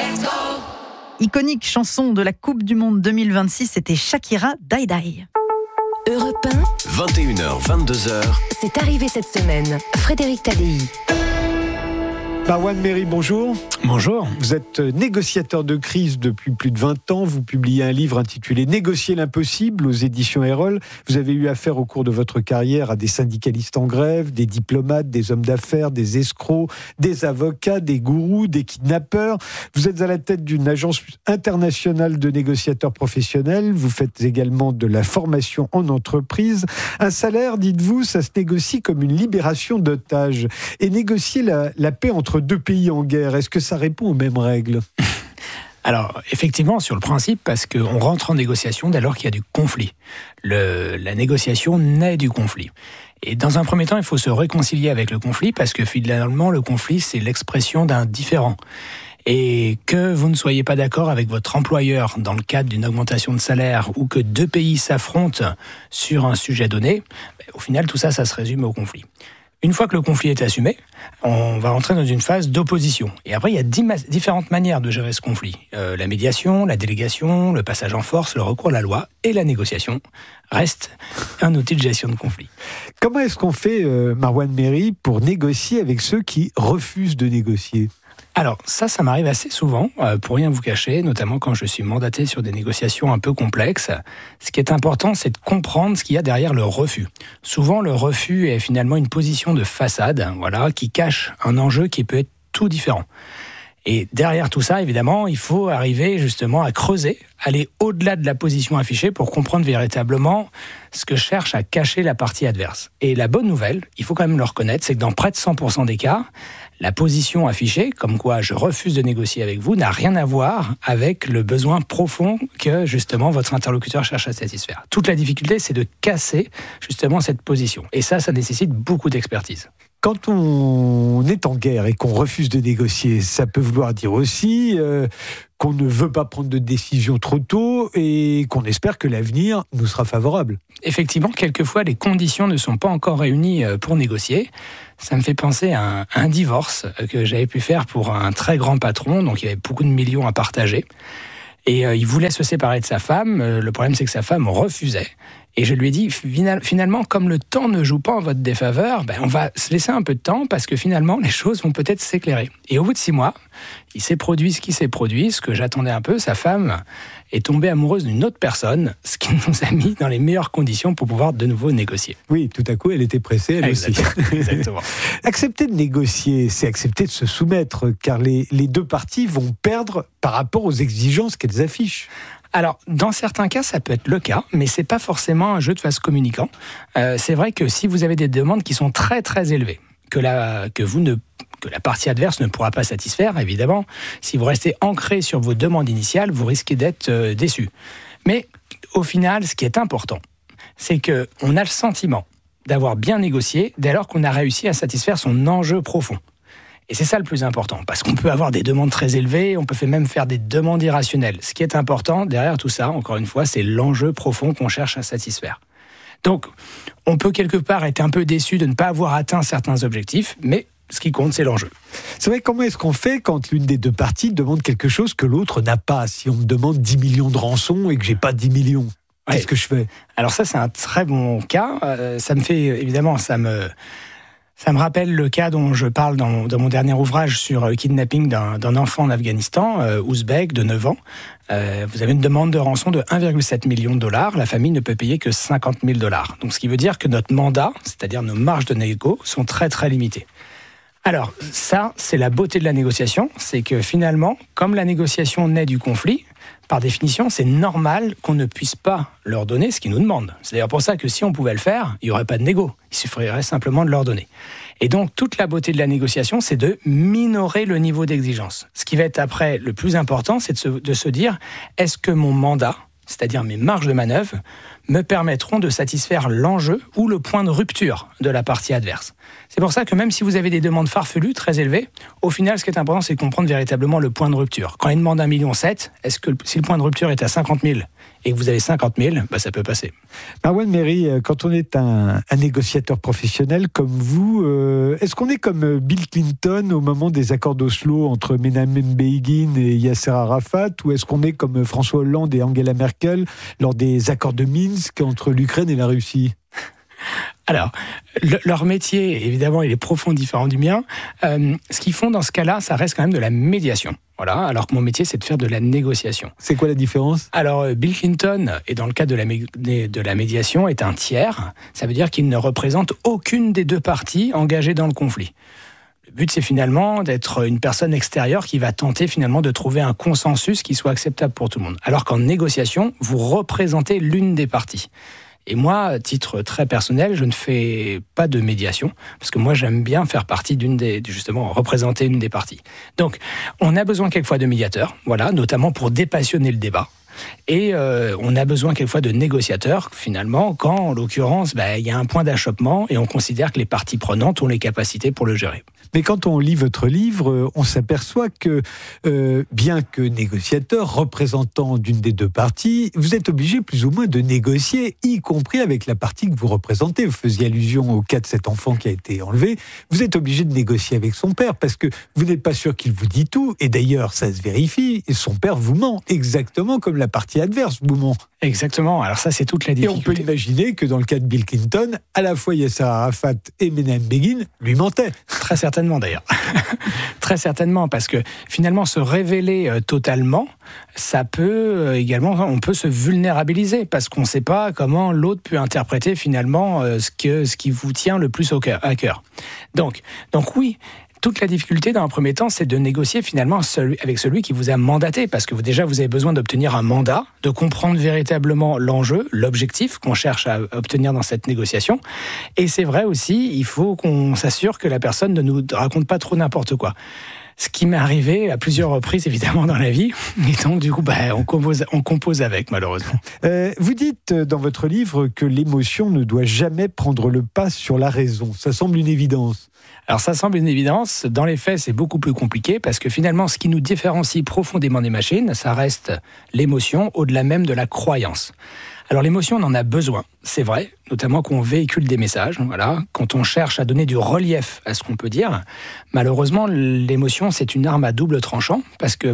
Iconique chanson de la Coupe du Monde 2026, c'était Shakira, Die Die. Europe 1, 21h, 22h. c'est arrivé cette semaine. Frédéric Tadei. Marwan Méry, bonjour. Bonjour. Vous êtes négociateur de crise depuis plus de 20 ans. Vous publiez un livre intitulé « Négocier l'impossible » aux éditions Erol. Vous avez eu affaire au cours de votre carrière à des syndicalistes en grève, des diplomates, des hommes d'affaires, des escrocs, des avocats, des gourous, des kidnappeurs. Vous êtes à la tête d'une agence internationale de négociateurs professionnels. Vous faites également de la formation en entreprise. Un salaire, dites-vous, ça se négocie comme une libération d'otages. Et négocier la paix entre deux pays en guerre, est-ce que ça répond aux mêmes règles ? Alors, effectivement, sur le principe, parce qu'on rentre en négociation dès lors qu'il y a du conflit. La négociation naît du conflit. Et dans un premier temps, il faut se réconcilier avec le conflit, parce que finalement, le conflit, c'est l'expression d'un différend. Et que vous ne soyez pas d'accord avec votre employeur dans le cadre d'une augmentation de salaire, ou que deux pays s'affrontent sur un sujet donné, au final, tout ça, ça se résume au conflit. Une fois que le conflit est assumé, on va rentrer dans une phase d'opposition. Et après, il y a différentes manières de gérer ce conflit. La médiation, la délégation, le passage en force, le recours à la loi et la négociation restent un outil de gestion de conflit. Comment est-ce qu'on fait, Marwan Méry, pour négocier avec ceux qui refusent de négocier ? Alors, ça m'arrive assez souvent, pour rien vous cacher, notamment quand je suis mandaté sur des négociations un peu complexes. Ce qui est important, c'est de comprendre ce qu'il y a derrière le refus. Souvent, le refus est finalement une position de façade, qui cache un enjeu qui peut être tout différent. Et derrière tout ça, évidemment, il faut arriver justement à creuser, aller au-delà de la position affichée pour comprendre véritablement ce que cherche à cacher la partie adverse. Et la bonne nouvelle, il faut quand même le reconnaître, c'est que dans près de 100% des cas, la position affichée, comme quoi je refuse de négocier avec vous, n'a rien à voir avec le besoin profond que justement votre interlocuteur cherche à satisfaire. Toute la difficulté, c'est de casser justement cette position. Et ça nécessite beaucoup d'expertise. Quand on est en guerre et qu'on refuse de négocier, ça peut vouloir dire aussi qu'on ne veut pas prendre de décision trop tôt et qu'on espère que l'avenir nous sera favorable. Effectivement, quelquefois, les conditions ne sont pas encore réunies pour négocier. Ça me fait penser à un divorce que j'avais pu faire pour un très grand patron, donc il y avait beaucoup de millions à partager. Et il voulait se séparer de sa femme. Le problème, c'est que sa femme refusait. Et je lui ai dit, finalement, comme le temps ne joue pas en votre défaveur, on va se laisser un peu de temps parce que finalement, les choses vont peut-être s'éclairer. Et au bout de 6 mois, il s'est produit ce qui s'est produit, ce que j'attendais un peu. Sa femme est tombée amoureuse d'une autre personne, ce qui nous a mis dans les meilleures conditions pour pouvoir de nouveau négocier. Oui, tout à coup, elle était pressée, elle aussi. Exactement. Accepter de négocier, c'est accepter de se soumettre, car les deux parties vont perdre par rapport aux exigences qu'elles affichent. Alors, dans certains cas, ça peut être le cas, mais c'est pas forcément un jeu de vase communicant. C'est vrai que si vous avez des demandes qui sont très très élevées, que la partie adverse ne pourra pas satisfaire, évidemment, si vous restez ancré sur vos demandes initiales, vous risquez d'être déçu. Mais au final, ce qui est important, c'est qu'on a le sentiment d'avoir bien négocié dès lors qu'on a réussi à satisfaire son enjeu profond. Et c'est ça le plus important, parce qu'on peut avoir des demandes très élevées, on peut même faire des demandes irrationnelles. Ce qui est important derrière tout ça, encore une fois, c'est l'enjeu profond qu'on cherche à satisfaire. Donc, on peut quelque part être un peu déçu de ne pas avoir atteint certains objectifs, mais ce qui compte, c'est l'enjeu. C'est vrai, comment est-ce qu'on fait quand l'une des deux parties demande quelque chose que l'autre n'a pas ? Si on me demande 10 millions de rançon et que j'ai pas 10 millions, qu'est-ce que je fais ? Alors ça, c'est un très bon cas. Ça me rappelle le cas dont je parle dans mon dernier ouvrage sur le kidnapping d'un enfant en Afghanistan, ouzbek, de 9 ans. Vous avez une demande de rançon de 1,7 million de dollars. La famille ne peut payer que 50 000 dollars. Donc, ce qui veut dire que notre mandat, c'est-à-dire nos marges de négo, sont très, très limitées. Alors, ça, c'est la beauté de la négociation. C'est que finalement, comme la négociation naît du conflit, par définition, c'est normal qu'on ne puisse pas leur donner ce qu'ils nous demandent. C'est d'ailleurs pour ça que si on pouvait le faire, il n'y aurait pas de négo. Il suffirait simplement de leur donner. Et donc, toute la beauté de la négociation, c'est de minorer le niveau d'exigence. Ce qui va être après le plus important, c'est de se dire, est-ce que mon mandat, c'est-à-dire mes marges de manœuvre, me permettront de satisfaire l'enjeu ou le point de rupture de la partie adverse. C'est pour ça que même si vous avez des demandes farfelues, très élevées, au final, ce qui est important, c'est de comprendre véritablement le point de rupture. Quand il demande 1,7 million, est-ce que si le point de rupture est à 50 000 et que vous avez 50 000, ça peut passer. Marwan Méry, quand on est un négociateur professionnel comme vous, est-ce qu'on est comme Bill Clinton au moment des accords d'Oslo entre Menachem Begin et Yasser Arafat, ou est-ce qu'on est comme François Hollande et Angela Merkel lors des accords de Minsk entre l'Ukraine et la Russie ? Alors, leur métier, évidemment, il est profond différent du mien. Ce qu'ils font dans ce cas-là, ça reste quand même de la médiation. Voilà, alors que mon métier, c'est de faire de la négociation. C'est quoi la différence ? Alors, Bill Clinton, et dans le cadre de la médiation, est un tiers. Ça veut dire qu'il ne représente aucune des deux parties engagées dans le conflit. Le but, c'est finalement d'être une personne extérieure qui va tenter finalement de trouver un consensus qui soit acceptable pour tout le monde. Alors qu'en négociation, vous représentez l'une des parties. Et moi, à titre très personnel, je ne fais pas de médiation, parce que moi, j'aime bien faire partie justement, représenter une des parties. Donc, on a besoin quelquefois de médiateurs, voilà, notamment pour dépassionner le débat. Et on a besoin quelquefois de négociateurs, finalement, quand, en l'occurrence, il y a un point d'achoppement et on considère que les parties prenantes ont les capacités pour le gérer. Mais quand on lit votre livre, on s'aperçoit que, bien que négociateur, représentant d'une des deux parties, vous êtes obligé plus ou moins de négocier, y compris avec la partie que vous représentez. Vous faisiez allusion au cas de cet enfant qui a été enlevé. Vous êtes obligé de négocier avec son père, parce que vous n'êtes pas sûr qu'il vous dit tout, et d'ailleurs, ça se vérifie, et son père vous ment, exactement comme la partie adverse vous ment. Exactement, alors ça c'est toute la difficulté. Et on peut imaginer que dans le cas de Bill Clinton, à la fois Yasser Arafat et Menachem Begin lui mentaient. Très certainement d'ailleurs. Très certainement, parce que finalement se révéler totalement, ça peut également, on peut se vulnérabiliser, parce qu'on ne sait pas comment l'autre peut interpréter finalement ce qui vous tient le plus à cœur. Donc oui, toute la difficulté, dans un premier temps, c'est de négocier finalement avec celui qui vous a mandaté, parce que déjà, vous avez besoin d'obtenir un mandat, de comprendre véritablement l'enjeu, l'objectif qu'on cherche à obtenir dans cette négociation. Et c'est vrai aussi, il faut qu'on s'assure que la personne ne nous raconte pas trop n'importe quoi. Ce qui m'est arrivé à plusieurs reprises, évidemment, dans la vie. Et donc, du coup, on compose avec, malheureusement. Vous dites dans votre livre que l'émotion ne doit jamais prendre le pas sur la raison. Ça semble une évidence. Alors, ça semble une évidence. Dans les faits, c'est beaucoup plus compliqué parce que finalement, ce qui nous différencie profondément des machines, ça reste l'émotion au-delà même de la croyance. Alors l'émotion, on en a besoin, c'est vrai, notamment quand on véhicule des messages, voilà, quand on cherche à donner du relief à ce qu'on peut dire. Malheureusement, l'émotion, c'est une arme à double tranchant, parce que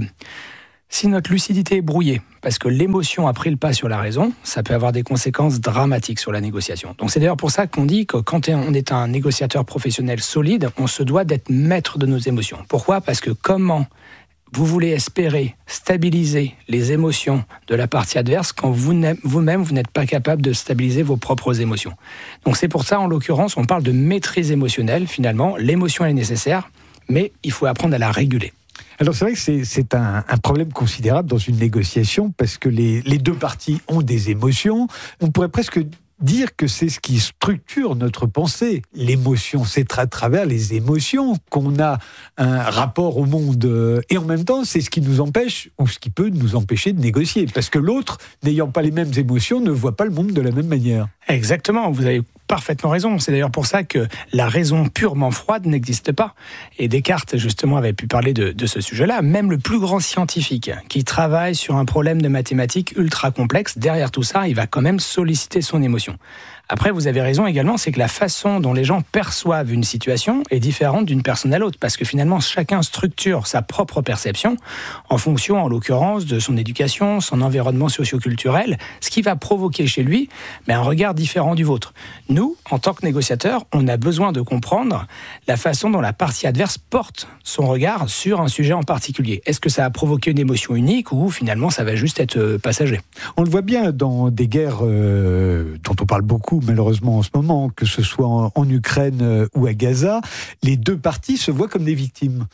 si notre lucidité est brouillée, parce que l'émotion a pris le pas sur la raison, ça peut avoir des conséquences dramatiques sur la négociation. Donc c'est d'ailleurs pour ça qu'on dit que quand on est un négociateur professionnel solide, on se doit d'être maître de nos émotions. Pourquoi ? Parce que comment vous voulez espérer stabiliser les émotions de la partie adverse quand vous-même, vous n'êtes pas capable de stabiliser vos propres émotions. Donc c'est pour ça, en l'occurrence, on parle de maîtrise émotionnelle. Finalement, l'émotion est nécessaire, mais il faut apprendre à la réguler. Alors c'est vrai que c'est un problème considérable dans une négociation, parce que les deux parties ont des émotions. On pourrait presque dire que c'est ce qui structure notre pensée. L'émotion, c'est à travers les émotions qu'on a un rapport au monde. Et en même temps, c'est ce qui nous empêche, ou ce qui peut nous empêcher de négocier. Parce que l'autre, n'ayant pas les mêmes émotions, ne voit pas le monde de la même manière. Exactement, vous avez parfaitement raison. C'est d'ailleurs pour ça que la raison purement froide n'existe pas. Et Descartes, justement, avait pu parler de ce sujet-là. Même le plus grand scientifique qui travaille sur un problème de mathématiques ultra complexe, derrière tout ça, il va quand même solliciter son émotion. Après, vous avez raison également, c'est que la façon dont les gens perçoivent une situation est différente d'une personne à l'autre, parce que finalement, chacun structure sa propre perception en fonction, en l'occurrence, de son éducation, son environnement socio-culturel, ce qui va provoquer chez lui un regard différent du vôtre. Nous, en tant que négociateurs, on a besoin de comprendre la façon dont la partie adverse porte son regard sur un sujet en particulier. Est-ce que ça a provoqué une émotion unique ou finalement ça va juste être passager ? On le voit bien dans des guerres dont on parle beaucoup malheureusement en ce moment, que ce soit en Ukraine ou à Gaza, les deux parties se voient comme des victimes.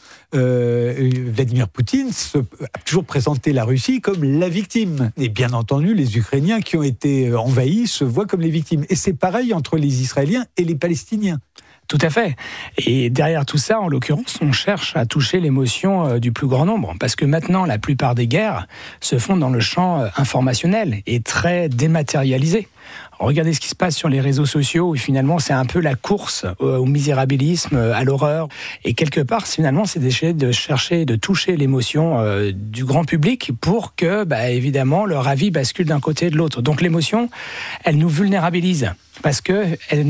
Vladimir Poutine a toujours présenté la Russie comme la victime. Et bien entendu, les Ukrainiens qui ont été envahis se voient comme les victimes. Et c'est pareil entre les Israéliens et les Palestiniens. Tout à fait. Et derrière tout ça, en l'occurrence, on cherche à toucher l'émotion du plus grand nombre. Parce que maintenant, la plupart des guerres se font dans le champ informationnel et très dématérialisé. Regardez ce qui se passe sur les réseaux sociaux, où finalement c'est un peu la course au misérabilisme, à l'horreur. Et quelque part, finalement, c'est d'essayer de chercher, de toucher l'émotion du grand public pour que, évidemment, leur avis bascule d'un côté et de l'autre. Donc l'émotion, elle nous vulnérabilise. Parce que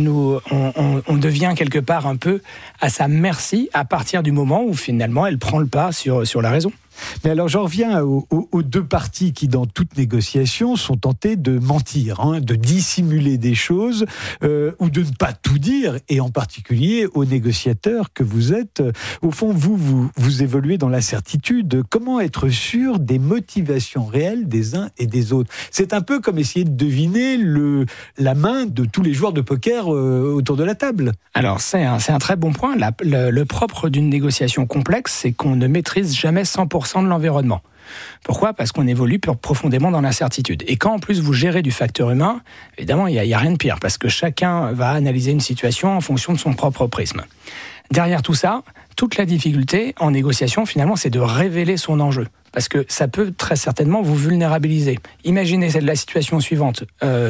on devient quelque part un peu à sa merci à partir du moment où finalement elle prend le pas sur la raison. Mais alors j'en reviens aux deux parties qui, dans toute négociation, sont tentées de mentir, de dissimuler des choses ou de ne pas tout dire, et en particulier aux négociateurs que vous êtes. Au fond, vous évoluez dans l'incertitude. Comment être sûr des motivations réelles des uns et des autres ? C'est un peu comme essayer de deviner la main de tous les joueurs de poker autour de la table. Alors c'est un très bon point. Le propre d'une négociation complexe, c'est qu'on ne maîtrise jamais 100% de l'environnement. Pourquoi ? Parce qu'on évolue profondément dans l'incertitude. Et quand en plus vous gérez du facteur humain, évidemment il y a rien de pire, parce que chacun va analyser une situation en fonction de son propre prisme. Derrière tout ça, toute la difficulté en négociation finalement, c'est de révéler son enjeu. Parce que ça peut très certainement vous vulnérabiliser. Imaginez la situation suivante.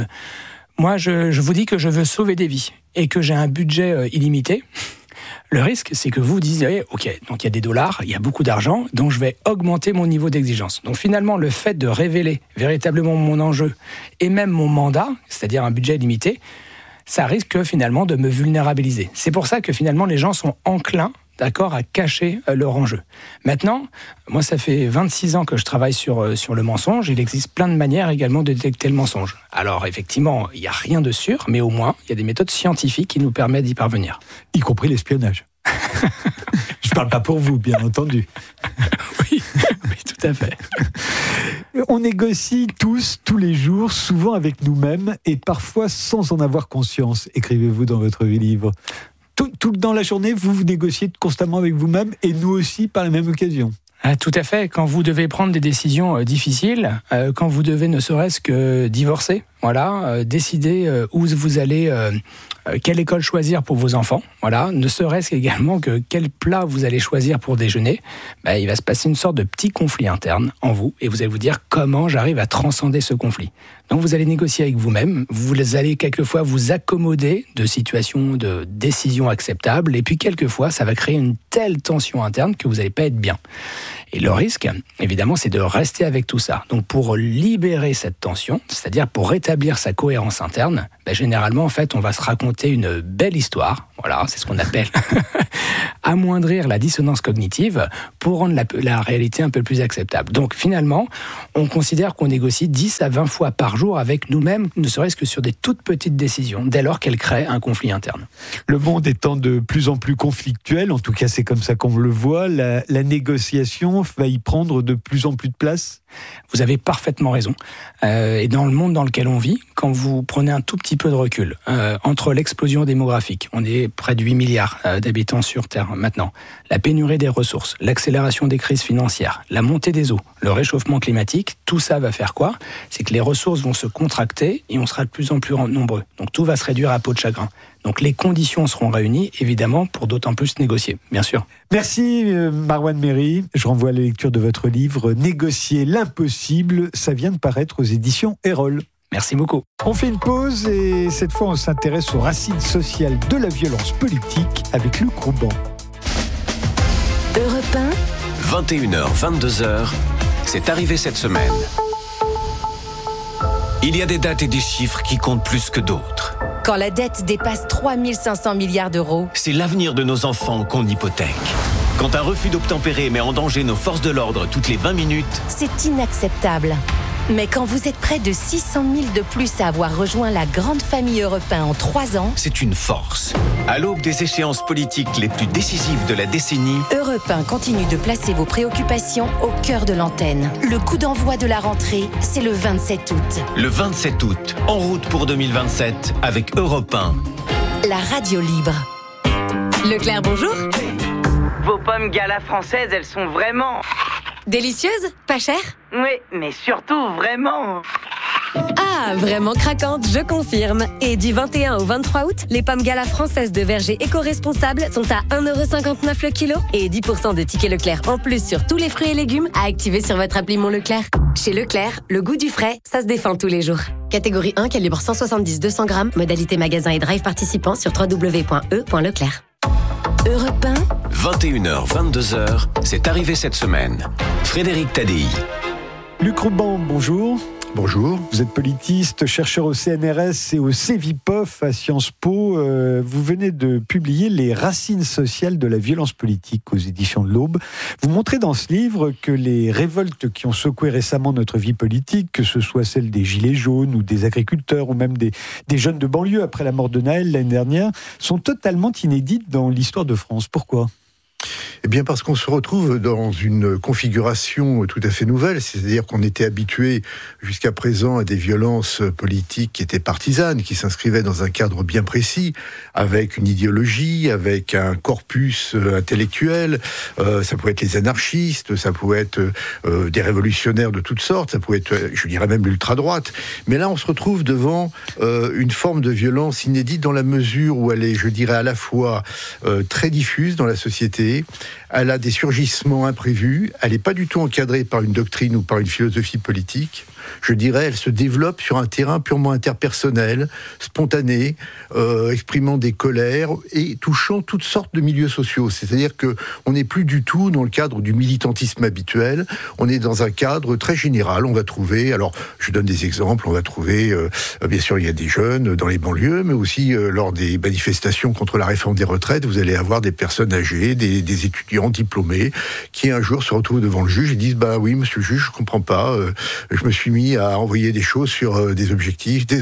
Moi, je vous dis que je veux sauver des vies et que j'ai un budget illimité. Le risque, c'est que vous disiez, OK, donc il y a des dollars, il y a beaucoup d'argent, donc je vais augmenter mon niveau d'exigence. Donc finalement, le fait de révéler véritablement mon enjeu et même mon mandat, c'est-à-dire un budget limité, ça risque finalement de me vulnérabiliser. C'est pour ça que finalement, les gens sont enclins, d'accord, à cacher leur enjeu. Maintenant, moi, ça fait 26 ans que je travaille sur le mensonge. Il existe plein de manières également de détecter le mensonge. Alors, effectivement, il n'y a rien de sûr, mais au moins, il y a des méthodes scientifiques qui nous permettent d'y parvenir. Y compris l'espionnage. Je ne parle pas pour vous, bien entendu. Oui, tout à fait. On négocie tous les jours, souvent avec nous-mêmes, et parfois sans en avoir conscience, écrivez-vous dans votre livre. Tout dans la journée, vous négociez constamment avec vous-même, et nous aussi par la même occasion. Tout à fait. Quand vous devez prendre des décisions difficiles, quand vous devez ne serait-ce que divorcer, décider où vous allez, quelle école choisir pour vos enfants, ne serait-ce également que quel plat vous allez choisir pour déjeuner, il va se passer une sorte de petit conflit interne en vous, et vous allez vous dire comment j'arrive à transcender ce conflit. Donc vous allez négocier avec vous-même, vous allez quelquefois vous accommoder de situations de décisions acceptables, et puis quelquefois ça va créer une telle tension interne que vous n'allez pas être bien. Et le risque, évidemment, c'est de rester avec tout ça. Donc pour libérer cette tension, c'est-à-dire pour rétablir sa cohérence interne, généralement, en fait, on va se raconter une belle histoire. Voilà, c'est ce qu'on appelle amoindrir la dissonance cognitive pour rendre la réalité un peu plus acceptable. Donc finalement, on considère qu'on négocie 10 à 20 fois par jour avec nous-mêmes, ne serait-ce que sur des toutes petites décisions, dès lors qu'elles créent un conflit interne. Le monde étant de plus en plus conflictuel, en tout cas c'est comme ça qu'on le voit, la négociation va y prendre de plus en plus de place. Vous avez parfaitement raison. Et dans le monde dans lequel on vit, quand vous prenez un tout petit peu de recul, entre l'explosion démographique, on est près de 8 milliards d'habitants sur Terre maintenant, la pénurie des ressources, l'accélération des crises financières, la montée des eaux, le réchauffement climatique, tout ça va faire quoi ? C'est que les ressources vont se contracter et on sera de plus en plus nombreux. Donc tout va se réduire à peau de chagrin. Donc les conditions seront réunies, évidemment, pour d'autant plus négocier, bien sûr. Merci Marwan Méry. Je renvoie à la lecture de votre livre « Négocier l'impossible ». Ça vient de paraître aux éditions Erol. Merci beaucoup. On fait une pause et cette fois on s'intéresse aux racines sociales de la violence politique avec Luc Rouban. Europe 1. 21h, 22h, c'est arrivé cette semaine. Il y a des dates et des chiffres qui comptent plus que d'autres. Quand la dette dépasse 3 500 milliards d'euros, c'est l'avenir de nos enfants qu'on hypothèque. Quand un refus d'obtempérer met en danger nos forces de l'ordre toutes les 20 minutes, c'est inacceptable. Mais quand vous êtes près de 600 000 de plus à avoir rejoint la grande famille Europe 1 en 3 ans, c'est une force. À l'aube des échéances politiques les plus décisives de la décennie, Europe 1 continue de placer vos préoccupations au cœur de l'antenne. Le coup d'envoi de la rentrée, c'est le 27 août. Le 27 août, en route pour 2027 avec Europe 1. La radio libre. Leclerc, bonjour. Vos pommes Gala françaises, elles sont vraiment... Délicieuses, pas chères ? Oui, mais surtout vraiment... Ah, vraiment craquante, je confirme. Et du 21 au 23 août, les pommes Gala françaises de verger éco-responsables sont à 1,59€ le kilo et 10% de tickets Leclerc en plus sur tous les fruits et légumes à activer sur votre appli Mon Leclerc. Chez Leclerc, le goût du frais, ça se défend tous les jours. Catégorie 1, calibre 170-200 grammes. Modalité magasin et drive participant sur www.e.leclerc. Europe 1. 21h, 22h, c'est arrivé cette semaine. Frédéric Tadei. Luc Rouban, bonjour. Bonjour. Vous êtes politiste, chercheur au CNRS et au CEVIPOF à Sciences Po. Vous venez de publier Les racines sociales de la violence politique aux éditions de l'Aube. Vous montrez dans ce livre que les révoltes qui ont secoué récemment notre vie politique, que ce soit celle des Gilets jaunes ou des agriculteurs ou même des jeunes de banlieue après la mort de Naël l'année dernière, sont totalement inédites dans l'histoire de France. Pourquoi ? Eh bien parce qu'on se retrouve dans une configuration tout à fait nouvelle, c'est-à-dire qu'on était habitué jusqu'à présent à des violences politiques qui étaient partisanes, qui s'inscrivaient dans un cadre bien précis, avec une idéologie, avec un corpus intellectuel. Ça pouvait être les anarchistes, ça pouvait être des révolutionnaires de toutes sortes, ça pouvait être, je dirais même l'ultra-droite. Mais là, on se retrouve devant une forme de violence inédite dans la mesure où elle est, je dirais, à la fois très diffuse dans la société. Elle a des surgissements imprévus, elle n'est pas du tout encadrée par une doctrine ou par une philosophie politique. Je dirais, elle se développe sur un terrain purement interpersonnel, spontané, exprimant des colères et touchant toutes sortes de milieux sociaux. C'est-à-dire qu'on n'est plus du tout dans le cadre du militantisme habituel, on est dans un cadre très général. On va trouver, alors je donne des exemples, on va trouver, bien sûr il y a des jeunes dans les banlieues, mais aussi lors des manifestations contre la réforme des retraites, vous allez avoir des personnes âgées, des étudiants diplômés, qui un jour se retrouvent devant le juge et disent « Bah oui, monsieur le juge, je comprends pas, je me suis mis à envoyer des choses sur des objets,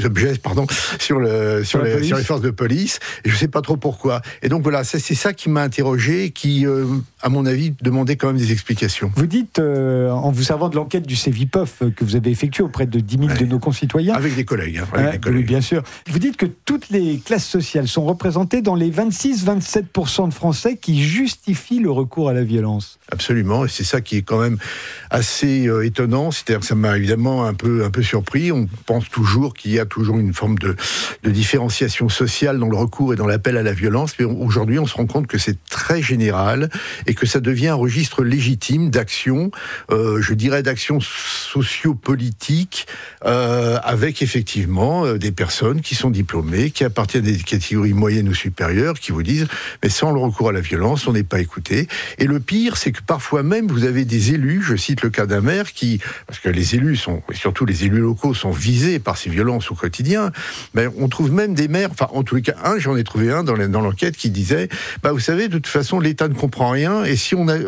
sur les forces de police, et je sais pas trop pourquoi. » Et donc voilà, c'est ça qui m'a interrogé, qui, à mon avis, demandait quand même des explications. Vous dites, en vous servant de l'enquête du CEVIPOF que vous avez effectuée auprès de 10 000 de nos concitoyens... Avec des collègues. Oui, bien sûr. Vous dites que toutes les classes sociales sont représentées dans les 26-27% de Français qui justifient le recours à la violence. Absolument, et c'est ça qui est quand même assez étonnant, c'est-à-dire que ça m'a évidemment un peu surpris. On pense toujours qu'il y a toujours une forme de différenciation sociale dans le recours et dans l'appel à la violence, mais aujourd'hui on se rend compte que c'est très général et que ça devient un registre légitime d'action, je dirais d'action sociopolitique, avec effectivement des personnes qui sont diplômées, qui appartiennent à des catégories moyennes ou supérieures, qui vous disent mais sans le recours à la violence, on n'est pas écouté. Et le pire, c'est que parfois même vous avez des élus, je cite le cas d'un maire parce que les élus et surtout les élus locaux sont visés par ces violences au quotidien, mais on trouve même des maires, enfin en tous les cas j'en ai trouvé un dans l'enquête qui disait vous savez, de toute façon l'État ne comprend rien et si on n'a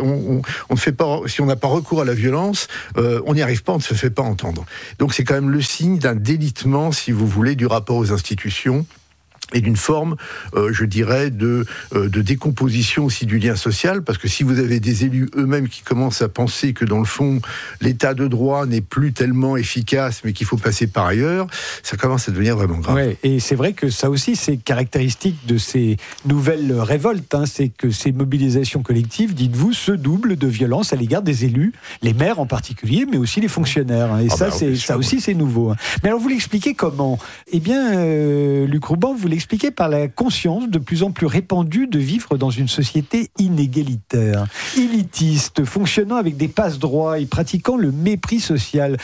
pas recours à la violence, on n'y arrive pas, on ne se fait pas entendre. Donc c'est quand même le signe d'un délitement, si vous voulez, du rapport aux institutions et d'une forme, je dirais, de décomposition aussi du lien social, parce que si vous avez des élus eux-mêmes qui commencent à penser que dans le fond, l'état de droit n'est plus tellement efficace, mais qu'il faut passer par ailleurs, ça commence à devenir vraiment grave. Ouais, et c'est vrai que ça aussi, c'est caractéristique de ces nouvelles révoltes, c'est que ces mobilisations collectives, dites-vous, se doublent de violence à l'égard des élus, les maires en particulier, mais aussi les fonctionnaires. Et ça aussi, c'est nouveau. Mais alors, vous l'expliquez comment ? Eh bien, Luc Rouban, vous l'expliquez par la conscience de plus en plus répandue de vivre dans une société inégalitaire, élitiste, fonctionnant avec des passe-droits et pratiquant le mépris social.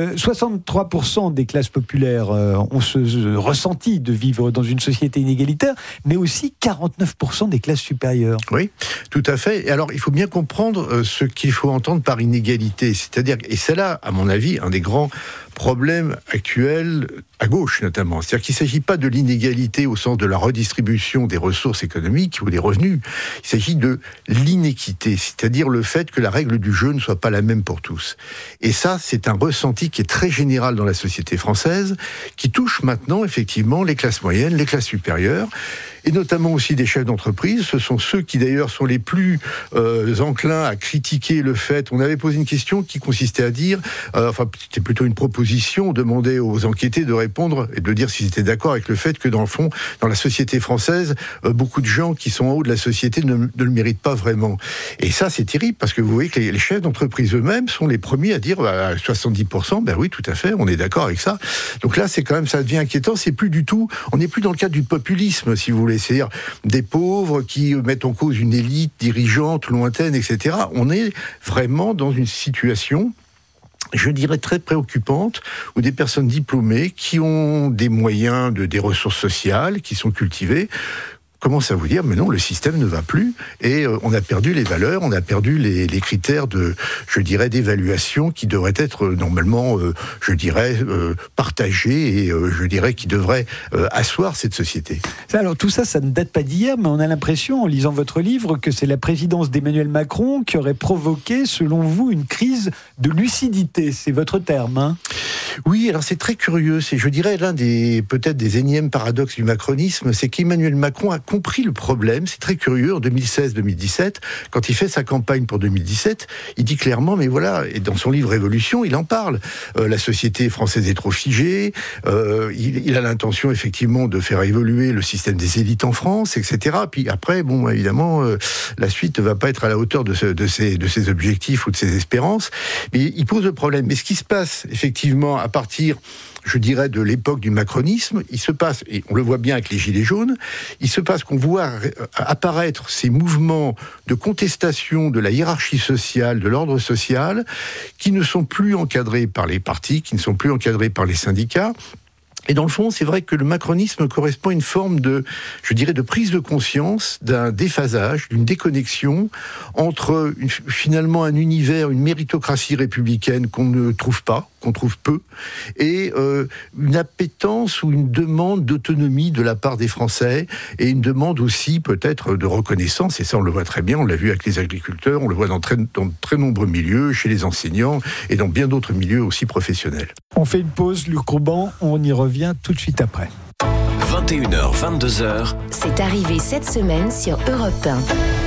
63% des classes populaires ont ce ressenti de vivre dans une société inégalitaire, mais aussi 49% des classes supérieures. Oui, tout à fait. Et alors, il faut bien comprendre ce qu'il faut entendre par inégalité. C'est-à-dire, et c'est là, à mon avis, un des grands problème actuel, à gauche notamment. C'est-à-dire qu'il ne s'agit pas de l'inégalité au sens de la redistribution des ressources économiques ou des revenus. Il s'agit de l'inéquité, c'est-à-dire le fait que la règle du jeu ne soit pas la même pour tous. Et ça, c'est un ressenti qui est très général dans la société française, qui touche maintenant effectivement les classes moyennes, les classes supérieures, et notamment aussi des chefs d'entreprise. Ce sont ceux qui d'ailleurs sont les plus enclins à critiquer le fait. On avait posé une question qui consistait à dire, c'était plutôt une proposition, on demandait aux enquêtés de répondre et de dire s'ils étaient d'accord avec le fait que dans le fond, dans la société française, beaucoup de gens qui sont en haut de la société ne le méritent pas vraiment. Et ça, c'est terrible parce que vous voyez que les chefs d'entreprise eux-mêmes sont les premiers à dire à 70%, ben oui, tout à fait, on est d'accord avec ça. Donc là, c'est quand même, ça devient inquiétant. C'est plus du tout, on n'est plus dans le cadre du populisme, si vous voulez. C'est-à-dire des pauvres qui mettent en cause une élite dirigeante lointaine, etc. On est vraiment dans une situation je dirais très préoccupante, où des personnes diplômées qui ont des moyens, des ressources sociales, qui sont cultivées, commence à vous dire, mais non, le système ne va plus, et on a perdu les valeurs, on a perdu les critères d'évaluation qui devraient être normalement, partagés, et je dirais qui devraient asseoir cette société. Alors tout ça, ça ne date pas d'hier, mais on a l'impression, en lisant votre livre, que c'est la présidence d'Emmanuel Macron qui aurait provoqué, selon vous, une crise de lucidité. C'est votre terme, hein ? Oui, alors c'est très curieux. C'est, je dirais, l'un des énièmes paradoxes du macronisme, c'est qu'Emmanuel Macron a compris le problème. C'est très curieux. En 2016-2017, quand il fait sa campagne pour 2017, il dit clairement, mais voilà, et dans son livre Révolution, il en parle. La société française est trop figée. Il a l'intention, effectivement, de faire évoluer le système des élites en France, etc. Puis après, bon, évidemment, la suite ne va pas être à la hauteur de ses objectifs ou de ses espérances. Mais il pose le problème. Mais ce qui se passe, effectivement, à partir, je dirais, de l'époque du macronisme, il se passe, et on le voit bien avec les Gilets jaunes, il se passe qu'on voit apparaître ces mouvements de contestation de la hiérarchie sociale, de l'ordre social, qui ne sont plus encadrés par les partis, qui ne sont plus encadrés par les syndicats. Et dans le fond, c'est vrai que le macronisme correspond à une forme de prise de conscience d'un déphasage, d'une déconnexion entre finalement un univers, une méritocratie républicaine qu'on ne trouve pas, qu'on trouve peu, et une appétence ou une demande d'autonomie de la part des Français, et une demande aussi peut-être de reconnaissance, et ça on le voit très bien, on l'a vu avec les agriculteurs, on le voit dans très nombreux milieux, chez les enseignants, et dans bien d'autres milieux aussi professionnels. On fait une pause, Luc Rouban, on y revient tout de suite après. 21h, 22h. C'est arrivé cette semaine sur Europe 1.